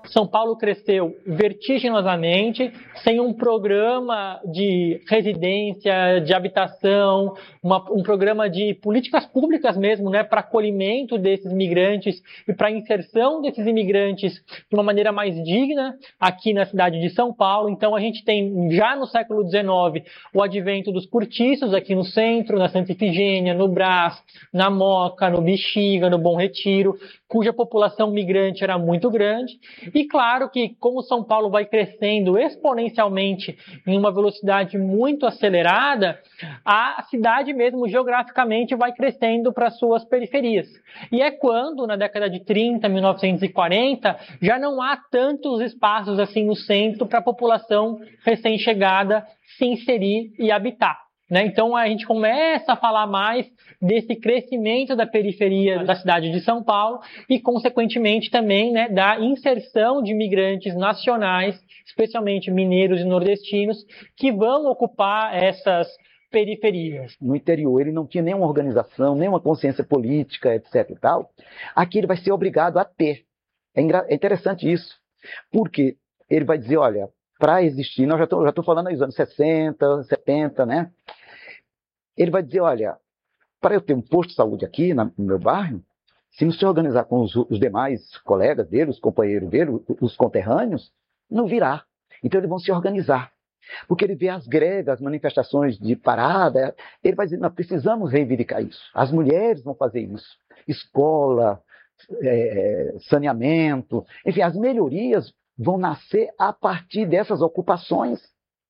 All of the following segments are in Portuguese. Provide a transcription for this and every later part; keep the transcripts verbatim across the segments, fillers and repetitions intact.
São Paulo cresceu vertiginosamente, sem um programa de residência, de habitação, uma, um programa de políticas públicas mesmo, né, para acolhimento desses imigrantes e para inserção desses imigrantes de uma maneira mais digna aqui na cidade de São Paulo. Então a gente tem já no século dezenove o advento dos cortiços aqui no centro, na Santa Ifigênia, no Brás, na Moca, no Bexiga, no Bom Retiro, cuja população migrante era muito grande. E claro que, como São Paulo vai crescendo exponencialmente em uma velocidade muito acelerada, a cidade mesmo geograficamente vai crescendo para suas periferias. E é quando, na década de trinta, mil novecentos e quarenta, já não há tantos espaços assim no centro para a população recém-chegada se inserir e habitar. Né? Então a gente começa a falar mais desse crescimento da periferia da cidade de São Paulo e, consequentemente, também, né, da inserção de imigrantes nacionais, especialmente mineiros e nordestinos, que vão ocupar essas periferias. No interior ele não tinha nenhuma organização, nenhuma consciência política, etc e tal. Aqui ele vai ser obrigado a ter. É, engra... é interessante isso, porque ele vai dizer, olha, para existir, nós já estou já estou falando nos anos sessenta, setenta, né? Ele vai dizer, olha, para eu ter um posto de saúde aqui na, no meu bairro, se não se organizar com os, os demais colegas dele, os companheiros dele, os conterrâneos, não virá. Então eles vão se organizar. Porque ele vê as greves, as manifestações de parada, ele vai dizer, nós precisamos reivindicar isso. As mulheres vão fazer isso. Escola, é, saneamento, enfim, as melhorias vão nascer a partir dessas ocupações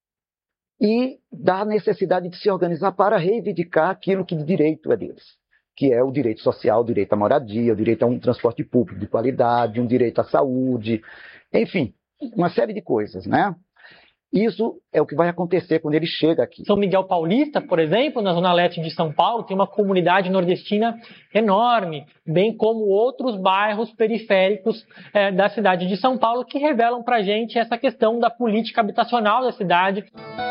e da necessidade de se organizar para reivindicar aquilo que de direito é deles, que é o direito social, o direito à moradia, o direito a um transporte público de qualidade, um direito à saúde, enfim, uma série de coisas, né? Isso é o que vai acontecer quando ele chega aqui. São Miguel Paulista, por exemplo, na zona leste de São Paulo, tem uma comunidade nordestina enorme, bem como outros bairros periféricos é, da cidade de São Paulo, que revelam para a gente essa questão da política habitacional da cidade.